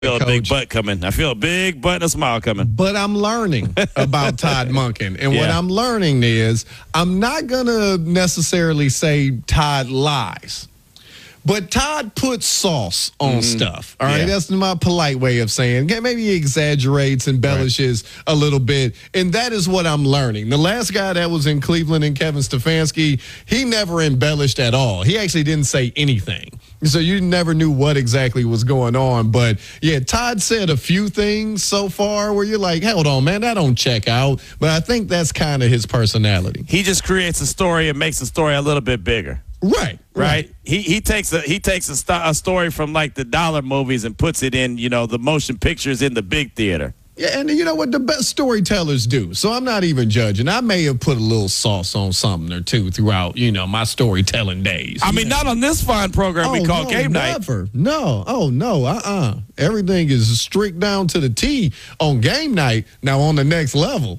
feel a big butt coming. I feel a big butt and a smile coming. But I'm learning about Todd Monken. And what I'm learning is I'm not going to necessarily say Todd lies. But Todd puts sauce on stuff. All right. That's my polite way of saying. Maybe he exaggerates, embellishes a little bit. And that is what I'm learning. The last guy that was in Cleveland, and Kevin Stefanski, he never embellished at all. He actually didn't say anything. So you never knew what exactly was going on. But, yeah, Todd said a few things so far where you're like, hold on, man, that don't check out. But I think that's kind of his personality. He just creates a story and makes the story a little bit bigger. Right. He takes a story from like the dollar movies and puts it in, the motion pictures in the big theater. Yeah, and you know what the best storytellers do. So I'm not even judging. I may have put a little sauce on something or two throughout, my storytelling days. I mean, not on this fine program we call Game Night. Never. No. Oh, no. Everything is strict down to the T on Game Night. Now on the next level.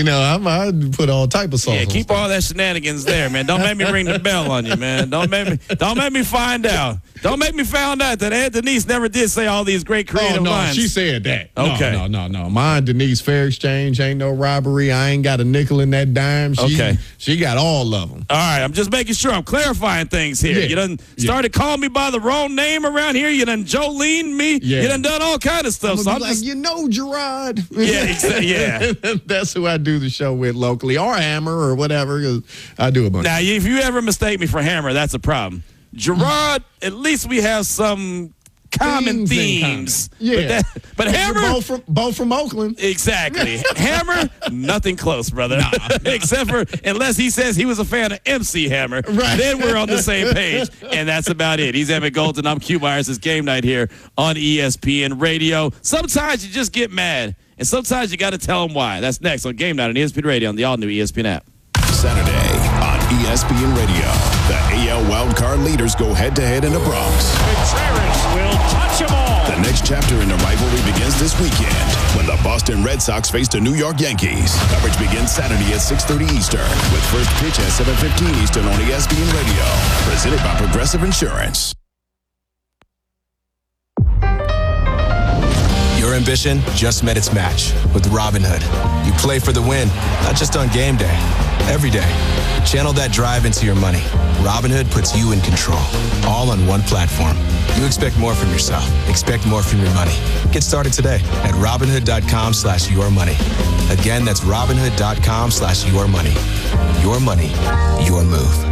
I put all type of sauce. Yeah, keep all that shenanigans there, man. Don't make me ring the bell on you, man. Don't make me find out. Don't make me find out that Aunt Denise never did say all these great creative lines. She said that. Okay. No. Mine, Denise, fair exchange, ain't no robbery. I ain't got a nickel in that dime. She got all of them. All right, I'm just making sure I'm clarifying things here. You done started calling me by the wrong name around here. You done Jolene me. You done all kind of stuff. So I'm like, Gerard. Yeah. That's who I do the show with locally, or Hammer or whatever. I do a bunch. Now, if you ever mistake me for Hammer, that's a problem. Gerard, at least we have some common themes. Yeah. But Hammer, both from Oakland. Exactly. Hammer, nothing close, brother. Nah. Except for unless he says he was a fan of MC Hammer. Right. Then we're on the same page. And that's about it. He's Emmett Golden. I'm Q Myers. It's Game Night here on ESPN Radio. Sometimes you just get mad. And sometimes you got to tell them why. That's next on Game Night on ESPN Radio on the all-new ESPN app. Saturday on ESPN Radio. The AL wildcard leaders go head-to-head in the Bronx. Contreras will touch them all. The next chapter in the rivalry begins this weekend when the Boston Red Sox face the New York Yankees. Coverage begins Saturday at 6:30 Eastern with first pitch at 7:15 Eastern on ESPN Radio. Presented by Progressive Insurance. Your ambition just met its match with Robinhood. You play for the win, not just on game day, every day. Channel that drive into your money. Robinhood puts you in control, all on one platform. You expect more from yourself. Expect more from your money. Get started today at Robinhood.com/yourmoney. Again, that's Robinhood.com/yourmoney. Your money, your move.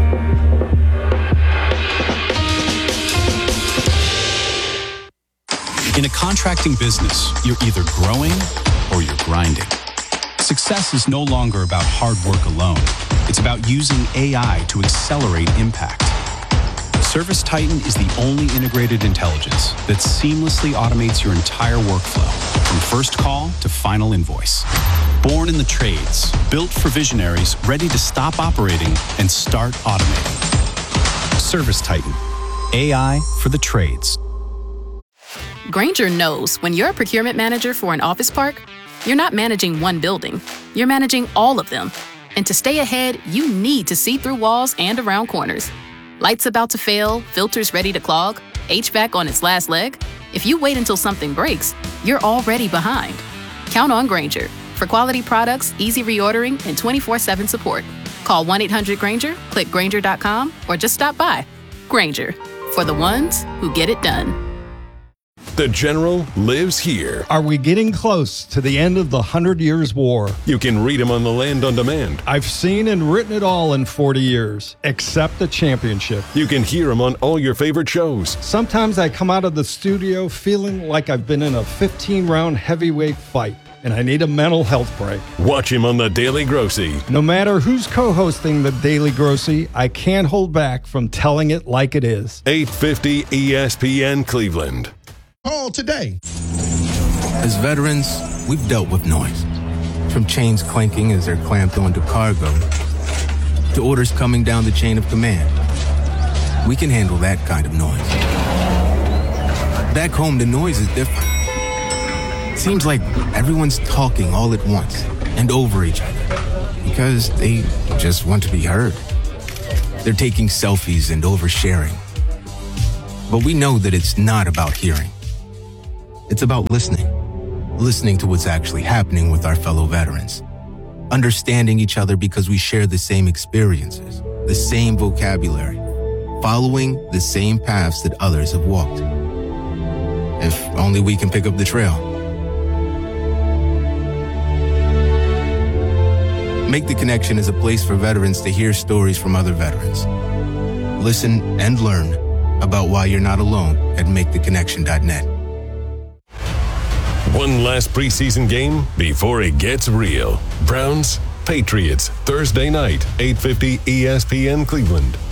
In a contracting business, you're either growing or you're grinding. Success is no longer about hard work alone. It's about using AI to accelerate impact. ServiceTitan is the only integrated intelligence that seamlessly automates your entire workflow, from first call to final invoice. Born in the trades, built for visionaries ready to stop operating and start automating. ServiceTitan, AI for the trades. Grainger knows when you're a procurement manager for an office park, you're not managing one building, you're managing all of them. And to stay ahead, you need to see through walls and around corners. Lights about to fail, filters ready to clog, HVAC on its last leg. If you wait until something breaks, you're already behind. Count on Grainger for quality products, easy reordering, and 24/7 support. Call 1-800-GRAINGER, click Grainger.com, or just stop by. Grainger, for the ones who get it done. The General lives here. Are we getting close to the end of the 100 Years' War? You can read him on the Land on Demand. I've seen and written it all in 40 years, except the championship. You can hear him on all your favorite shows. Sometimes I come out of the studio feeling like I've been in a 15-round heavyweight fight, and I need a mental health break. Watch him on The Daily Grossy. No matter who's co-hosting The Daily Grossy, I can't hold back from telling it like it is. 850 ESPN Cleveland. Call today. As veterans, we've dealt with noise. From chains clanking as they're clamped onto cargo, to orders coming down the chain of command. We can handle that kind of noise. Back home, the noise is different. Seems like everyone's talking all at once and over each other because they just want to be heard. They're taking selfies and oversharing. But we know that it's not about hearing. It's about listening to what's actually happening with our fellow veterans, understanding each other because we share the same experiences, the same vocabulary, following the same paths that others have walked. If only we can pick up the trail. Make the Connection is a place for veterans to hear stories from other veterans. Listen and learn about why you're not alone at MakeTheConnection.net. One last preseason game before it gets real. Browns, Patriots, Thursday night, 8:50 ESPN Cleveland.